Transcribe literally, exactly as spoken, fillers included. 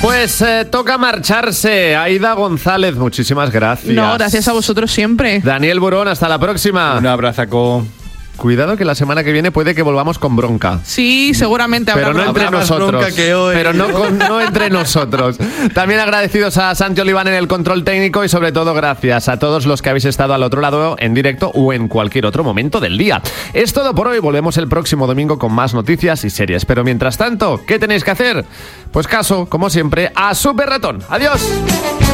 Pues eh, toca marcharse. Aida González, muchísimas gracias. No, gracias a vosotros siempre. Daniel Burón, hasta la próxima. Un abrazaco. Cuidado que la semana que viene puede que volvamos con bronca. Sí, seguramente habrá Pero no bronca. entre Habrá más nosotros. bronca que hoy. Pero no, con- no entre nosotros. También agradecidos a Santi Oliván en el control técnico y sobre todo gracias a todos los que habéis estado al otro lado en directo o en cualquier otro momento del día. Es todo por hoy. Volvemos el próximo domingo con más noticias y series. Pero mientras tanto, ¿qué tenéis que hacer? Pues caso, como siempre, a Super Ratón. ¡Adiós!